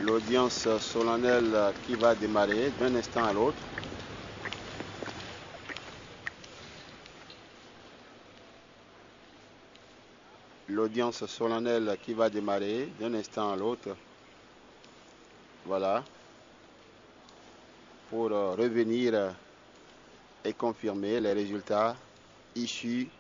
L'audience solennelle qui va démarrer d'un instant à l'autre. L'audience solennelle qui va démarrer d'un instant à l'autre. Voilà. Pour revenir et confirmer les résultats issus